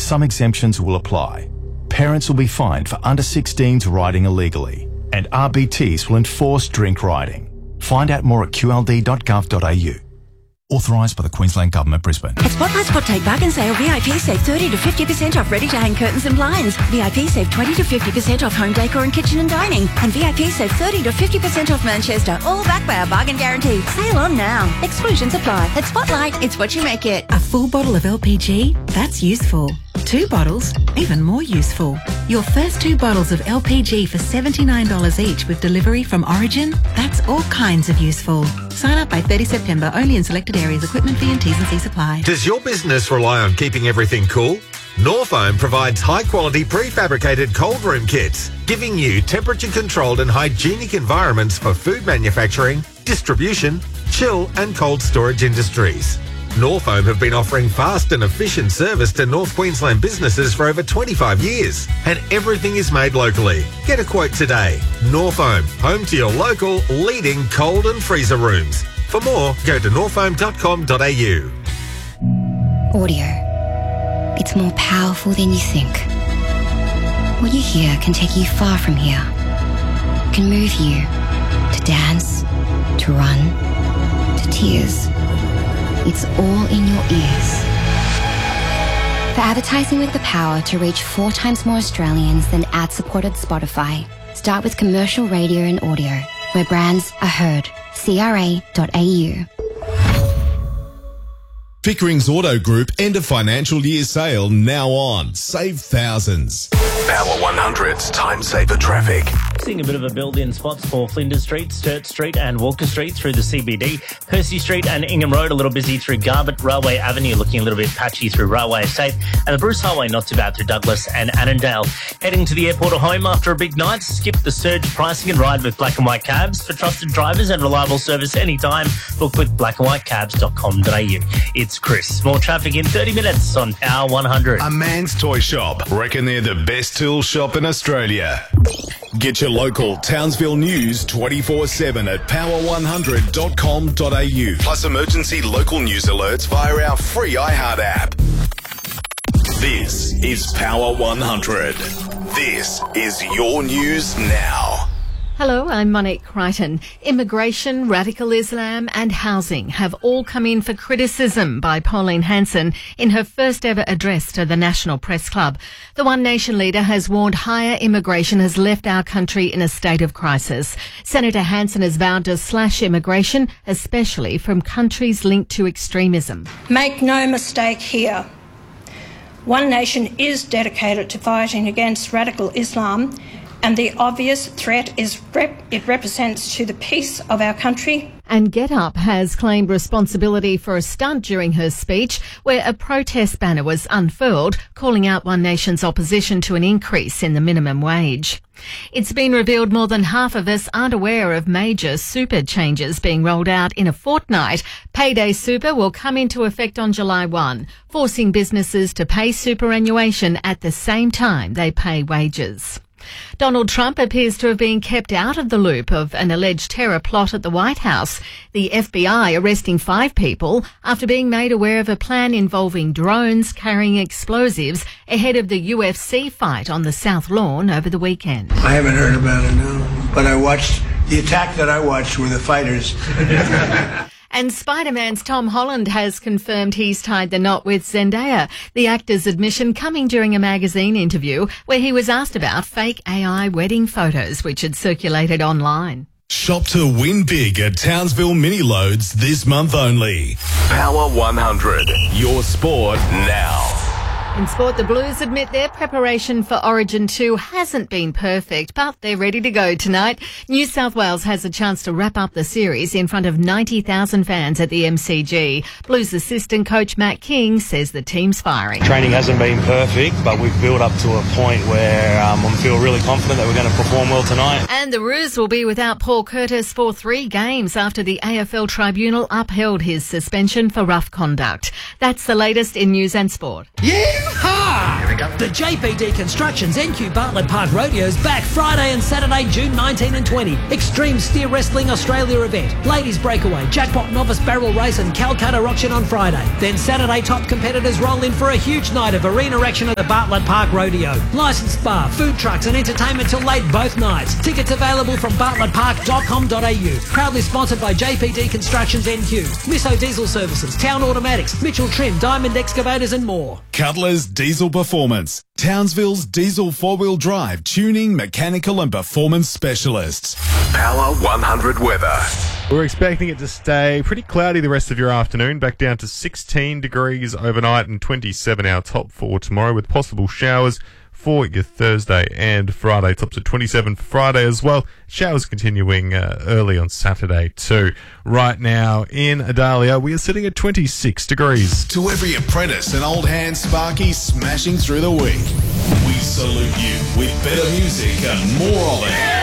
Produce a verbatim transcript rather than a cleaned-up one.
some exemptions will apply. Parents will be fined for under sixteens riding illegally, and R B Ts will enforce drink riding. Find out more at q l d dot gov dot a u. Authorised by the Queensland Government, Brisbane. At Spotlight Spot Take Bargain Sale, V I P save thirty to fifty percent off ready-to-hang curtains and blinds. V I P save twenty to fifty percent off home decor and kitchen and dining. And V I P save thirty to fifty percent off Manchester, all backed by our bargain guarantee. Sale on now. Exclusions apply. At Spotlight, it's what you make it. A full bottle of L P G? That's useful. Two bottles? Even more useful. Your first two bottles of L P G for seventy-nine dollars each with delivery from Origin? That's all kinds of useful. Sign up by thirtieth September, only in selected areas. Equipment fee and T's and C's apply. Does your business rely on keeping everything cool? Norfoam provides high-quality prefabricated cold room kits, giving you temperature-controlled and hygienic environments for food manufacturing, distribution, chill and cold storage industries. Norfoam have been offering fast and efficient service to North Queensland businesses for over twenty-five years, and everything is made locally. Get a quote today. Norfoam, home to your local leading cold and freezer rooms. For more, go to norfoam dot com dot a u. Audio. It's more powerful than you think. What you hear can take you far from here. Can move you to dance, to run, to tears. It's all in your ears. For advertising with the power to reach four times more Australians than ad-supported Spotify, start with commercial radio and audio, where brands are heard. c r a dot a u. Pickering's Auto Group end of financial year sale now on. Save thousands. Power one hundred's Time Saver Traffic. Seeing a bit of a build-in spots for Flinders Street, Sturt Street and Walker Street through the C B D. Percy Street and Ingham Road a little busy through Garbutt. Railway Avenue looking a little bit patchy through Railway Estate. And the Bruce Highway not too bad through Douglas and Annandale. Heading to the airport or home after a big night, skip the surge pricing and ride with Black and White Cabs. For trusted drivers and reliable service anytime, book with black and white cabs dot com dot a u. It's Chris. More traffic in thirty minutes on Power one hundred. A Man's Toy Shop. Reckon they're the best tool shop in Australia. Get your local Townsville news twenty-four seven at power one hundred dot com dot a u. Plus emergency local news alerts via our free iHeart app. This is Power one hundred. This is your news now. Hello, I'm Monique Crichton. Immigration, radical Islam and housing have all come in for criticism by Pauline Hanson in her first ever address to the National Press Club. The One Nation leader has warned higher immigration has left our country in a state of crisis. Senator Hanson has vowed to slash immigration, especially from countries linked to extremism. Make no mistake here. One Nation is dedicated to fighting against radical Islam, and the obvious threat is rep- it represents to the peace of our country. And Get Up has claimed responsibility for a stunt during her speech where a protest banner was unfurled, calling out One Nation's opposition to an increase in the minimum wage. It's been revealed more than half of us aren't aware of major super changes being rolled out in a fortnight. Payday Super will come into effect on July first, forcing businesses to pay superannuation at the same time they pay wages. Donald Trump appears to have been kept out of the loop of an alleged terror plot at the White House. The F B I arresting five people after being made aware of a plan involving drones carrying explosives ahead of the U F C fight on the South Lawn over the weekend. I haven't heard about it, no. But I watched, the attack that I watched were the fighters. And Spider-Man's Tom Holland has confirmed he's tied the knot with Zendaya. The actor's admission coming during a magazine interview where he was asked about fake A I wedding photos which had circulated online. Shop to win big at Townsville Mini Loads this month only. Power one hundred. Your sport now. In sport, the Blues admit their preparation for Origin two hasn't been perfect, but they're ready to go tonight. New South Wales has a chance to wrap up the series in front of ninety thousand fans at the M C G. Blues assistant coach Matt King says the team's firing. Training hasn't been perfect, but we've built up to a point where um, I feel really confident that we're going to perform well tonight. And the Roos will be without Paul Curtis for three games after the A F L Tribunal upheld his suspension for rough conduct. That's the latest in news and sport. Yeah! Here we go. The J P D Constructions N Q Bartlett Park Rodeo's back Friday and Saturday, June nineteenth and twentieth. Extreme Steer Wrestling Australia event. Ladies Breakaway, Jackpot Novice Barrel Race and Calcutta Auction on Friday. Then Saturday, top competitors roll in for a huge night of arena action at the Bartlett Park Rodeo. Licensed bar, food trucks and entertainment till late both nights. Tickets available from bartlett park dot com dot a u. Proudly sponsored by J P D Constructions N Q, Misso Diesel Services, Town Automatics, Mitchell Trim, Diamond Excavators and more. Cutler's Diesel Performance, Townsville's diesel four-wheel drive, tuning, mechanical and performance specialists. Power one hundred weather. We're expecting it to stay pretty cloudy the rest of your afternoon, back down to sixteen degrees overnight and twenty-seven our top for tomorrow, with possible showers for your Thursday and Friday. Tops at twenty-seven for Friday as well. Showers continuing uh, early on Saturday too. Right now in Adalia, we are sitting at twenty-six degrees. To every apprentice and old hand Sparky smashing through the week, we salute you with better music and more of it.